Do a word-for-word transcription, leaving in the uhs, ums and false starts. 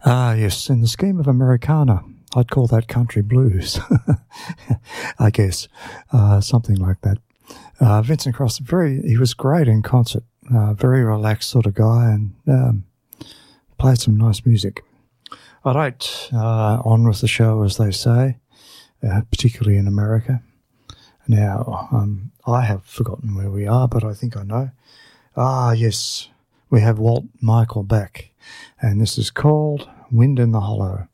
Ah, yes, in the scheme of Americana, I'd call that country blues, I guess, uh, something like that. Uh, Vincent Cross, very, he was great in concert, uh, very relaxed sort of guy, and um, played some nice music. All right, uh, on with the show, as they say, uh, particularly in America. Now, um, I have forgotten where we are, but I think I know. Ah, yes, we have Walt Michael back, and this is called Wind in the Hollow.